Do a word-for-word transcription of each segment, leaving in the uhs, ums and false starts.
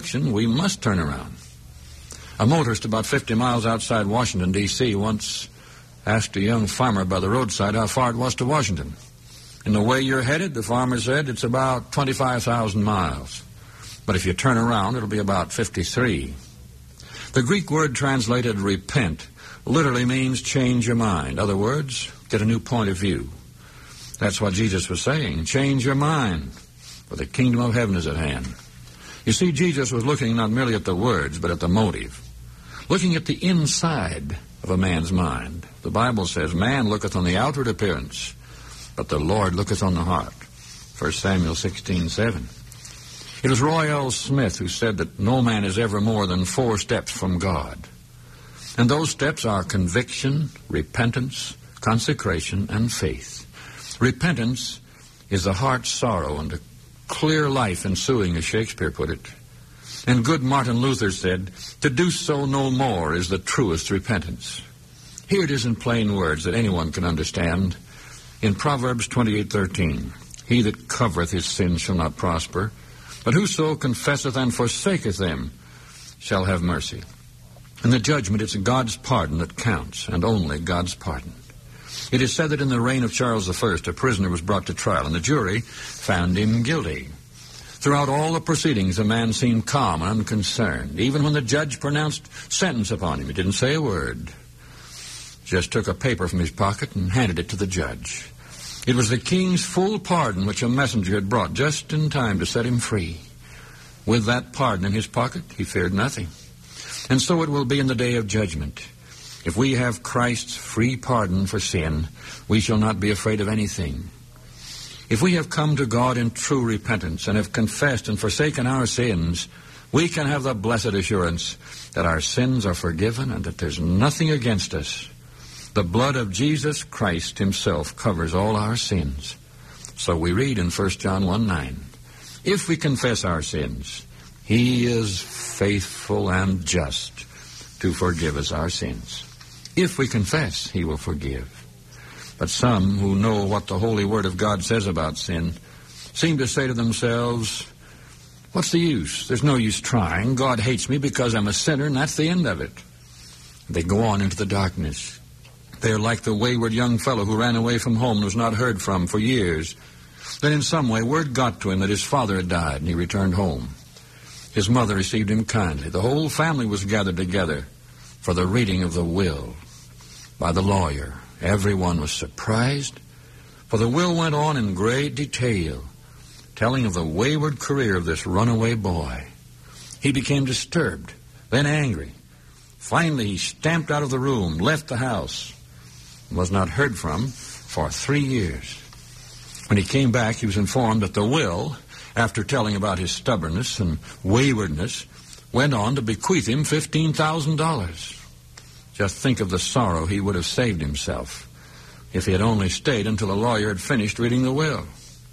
conviction, we must turn around. A motorist about fifty miles outside Washington, D C once asked a young farmer by the roadside how far it was to Washington. "In the way you're headed," the farmer said, "it's about twenty-five thousand miles. But if you turn around, it'll be about fifty-three. The Greek word translated repent literally means change your mind. In other words, get a new point of view. That's what Jesus was saying. Change your mind, for the kingdom of heaven is at hand. You see, Jesus was looking not merely at the words, but at the motive. Looking at the inside of a man's mind. The Bible says, man looketh on the outward appearance, but the Lord looketh on the heart. First Samuel sixteen seven. It was Roy L. Smith who said that no man is ever more than four steps from God. And those steps are conviction, repentance, consecration, and faith. Repentance is the heart's sorrow and a clear life ensuing, as Shakespeare put it. And good Martin Luther said, to do so no more is the truest repentance. Here it is in plain words that anyone can understand. In Proverbs twenty-eight thirteen, he that covereth his sins shall not prosper, but whoso confesseth and forsaketh them shall have mercy. In the judgment, it's God's pardon that counts, and only God's pardon. It is said that in the reign of Charles the First, a prisoner was brought to trial, and the jury found him guilty. Throughout all the proceedings, the man seemed calm and unconcerned. Even when the judge pronounced sentence upon him, he didn't say a word. Just took a paper from his pocket and handed it to the judge. It was the king's full pardon which a messenger had brought just in time to set him free. With that pardon in his pocket, he feared nothing. And so it will be in the day of judgment. If we have Christ's free pardon for sin, we shall not be afraid of anything. If we have come to God in true repentance and have confessed and forsaken our sins, we can have the blessed assurance that our sins are forgiven and that there's nothing against us. The blood of Jesus Christ himself covers all our sins. So we read in First John one nine, if we confess our sins, he is faithful and just to forgive us our sins. If we confess, he will forgive. But some who know what the Holy Word of God says about sin seem to say to themselves, what's the use? There's no use trying. God hates me because I'm a sinner, and that's the end of it. They go on into the darkness. They are like the wayward young fellow who ran away from home and was not heard from for years. Then in some way word got to him that his father had died, and he returned home. His mother received him kindly. The whole family was gathered together for the reading of the will by the lawyer. Everyone was surprised, for the will went on in great detail, telling of the wayward career of this runaway boy. He became disturbed, then angry. Finally, he stamped out of the room, left the house, and was not heard from for three years. When he came back, he was informed that the will, after telling about his stubbornness and waywardness, went on to bequeath him fifteen thousand dollars. Just think of the sorrow he would have saved himself if he had only stayed until the lawyer had finished reading the will.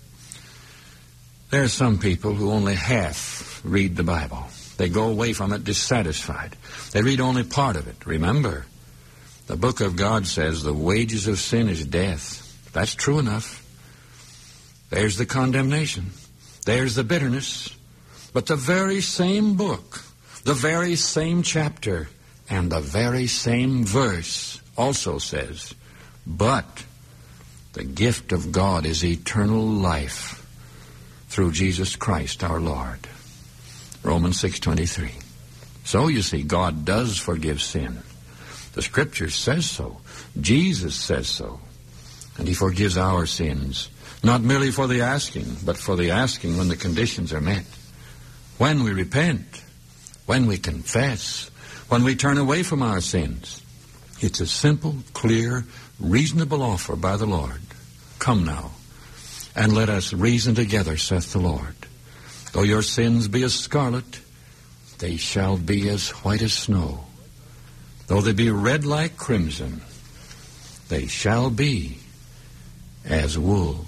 There are some people who only half read the Bible. They go away from it dissatisfied. They read only part of it. Remember, the book of God says the wages of sin is death. That's true enough. There's the condemnation. There's the bitterness. But the very same book, the very same chapter, and the very same verse also says, but the gift of God is eternal life through Jesus Christ our Lord. Romans six twenty-three. So you see, God does forgive sin. The Scripture says so. Jesus says so. And he forgives our sins, not merely for the asking, but for the asking when the conditions are met. When we repent, when we confess, when we turn away from our sins. It's a simple, clear, reasonable offer by the Lord. Come now, and let us reason together, saith the Lord. Though your sins be as scarlet, they shall be as white as snow. Though they be red like crimson, they shall be as wool.